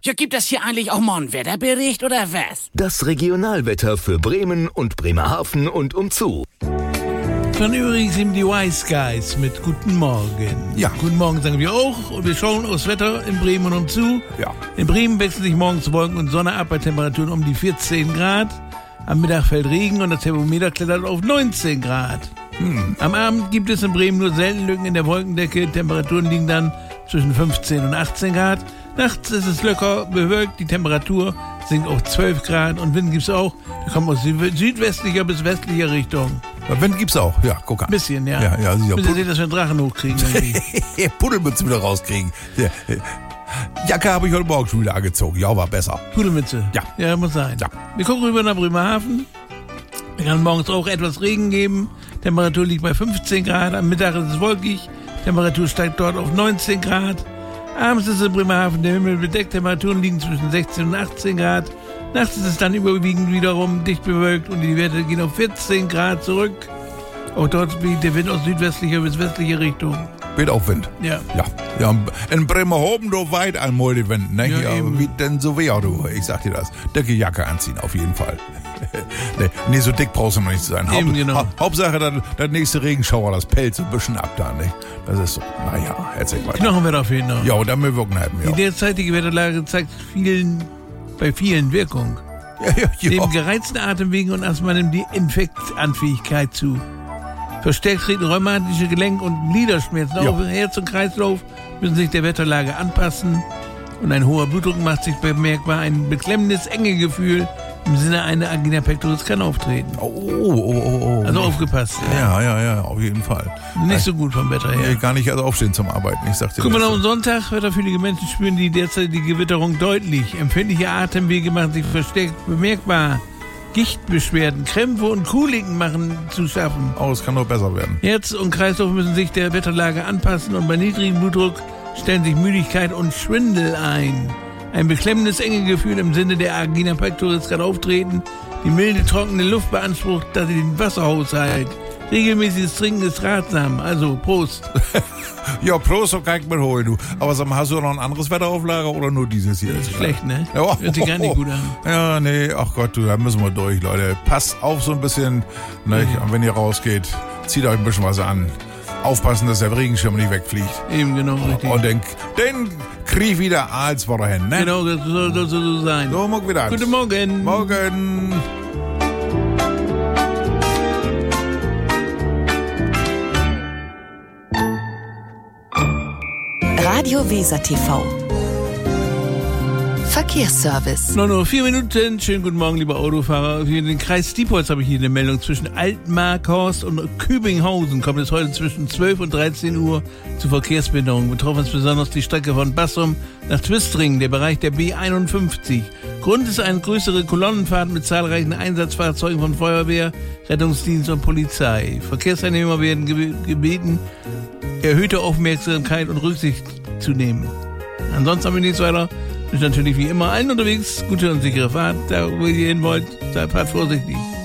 Ja, gibt es hier eigentlich auch mal einen Wetterbericht oder was? Das Regionalwetter für Bremen und Bremerhaven und umzu. Dann übrigens eben die Wise Guys mit Guten Morgen. Ja. Guten Morgen sagen wir auch. Und wir schauen aufs Wetter in Bremen und umzu. Ja. In Bremen wechseln sich morgens Wolken und Sonne ab bei Temperaturen um die 14 Grad. Am Mittag fällt Regen und das Thermometer klettert auf 19 Grad. Am Abend gibt es in Bremen nur selten Lücken in der Wolkendecke. Temperaturen liegen dann zwischen 15 und 18 Grad. Nachts ist es locker bewölkt. Die Temperatur sinkt auf 12 Grad. Und Wind gibt es auch. Der kommt aus südwestlicher bis westlicher Richtung. Wind gibt's auch, ja, guck an. Bisschen, ja. Ja, sicher. Müssen sehen, dass wir einen Drachen hochkriegen. Pudelmütze wieder rauskriegen. Ja. Jacke habe ich heute Morgen schon wieder angezogen. Ja, war besser. Pudelmütze. Ja. Ja, muss sein. Ja. Wir gucken rüber nach Bremerhaven. Es kann morgens auch etwas Regen geben. Temperatur liegt bei 15 Grad. Am Mittag ist es wolkig. Temperatur steigt dort auf 19 Grad. Abends ist in Bremerhaven der Himmel bedeckt. Temperaturen liegen zwischen 16 und 18 Grad. Nachts ist es dann überwiegend wiederum dicht bewölkt und die Werte gehen auf 14 Grad zurück. Auch dort weht der Wind aus südwestlicher bis westlicher Richtung. Weht auch Wind. Ja. Ja, in Bremerhaven, du weit einmal die Wind, ne? Ja, eben. Wie denn so wär, du? Ich sag dir das. Dicke Jacke anziehen, auf jeden Fall. nee, so dick brauchst du noch nicht zu sein. Eben, genau. Hauptsache, der nächste Regenschauer, das pellt so ein bisschen ab da, ne? Das ist so, naja, erzähl weiter. Knochenwetter fehlen noch. Ja, und dann wir wirken halt Die mehr. derzeitige Wetterlage zeigt bei vielen Wirkung. Ja. Dem gereizten Atemwegen und Asthma nimmt die Infektanfähigkeit zu. Verstärkt treten rheumatische Gelenk- und Gliederschmerzen auf. Herz und Kreislauf müssen sich der Wetterlage anpassen. Und ein hoher Blutdruck macht sich bemerkbar. Ein beklemmendes Engegefühl im Sinne einer Angina pectoris kann auftreten. Oh. Also aufgepasst. Ja, auf jeden Fall. Nicht so gut vom Wetter her. Gar nicht erst aufstehen zum Arbeiten, ich sag dir Guck mal, das. am Sonntag wetterfühlige Menschen spüren die derzeitige Witterung deutlich. Empfindliche Atemwege machen sich verstärkt bemerkbar. Gichtbeschwerden, Krämpfe und Koliken machen zu schaffen. Oh, es kann noch besser werden. Herz und Kreislauf müssen sich der Wetterlage anpassen und bei niedrigem Blutdruck stellen sich Müdigkeit und Schwindel ein. Ein beklemmendes Engegefühl im Sinne der Angina pectoris kann auftreten. Die milde, trockene Luft beansprucht den Wasserhaushalt. Regelmäßiges Trinken ist ratsam. Also, Prost. Ja, Prost, so kann ich mir holen, du. Aber sag mal, hast du noch ein anderes Wetter auf Lager oder nur dieses hier? Schlecht, ne? Ja. Hört sich gar nicht gut an. Ja, nee, ach Gott, du, da müssen wir durch, Leute. Passt auf so ein bisschen, ne? Und wenn ihr rausgeht, zieht euch ein bisschen was an. Aufpassen, dass der Regenschirm nicht wegfliegt. Eben, genau, richtig. Und den krieg wieder als vor hin, ne? Genau, das soll so sein. So, morgen wieder. Guten Morgen. Morgen. Radio Weser TV. Verkehrsservice. Noch nur 4 Minuten. Schönen guten Morgen, liebe Autofahrer. Für den Kreis Diepholz habe ich hier eine Meldung. Zwischen Altmarkhorst und Kübinghausen kommt es heute zwischen 12 und 13 Uhr zu Verkehrsbehinderungen. Betroffen ist besonders die Strecke von Bassum nach Twistringen, der Bereich der B51. Grund ist eine größere Kolonnenfahrt mit zahlreichen Einsatzfahrzeugen von Feuerwehr, Rettungsdienst und Polizei. Verkehrsteilnehmer werden gebeten, erhöhte Aufmerksamkeit und Rücksicht zu nehmen. Ansonsten haben wir nichts weiter. Ist natürlich wie immer allen unterwegs. Gute und sichere Fahrt. Da wo ihr hin wollt, fahrt vorsichtig.